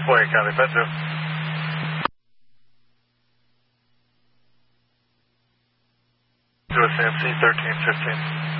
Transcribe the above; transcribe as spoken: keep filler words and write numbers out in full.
four eight, copy, Petro. To a C M C thirteen fifteen.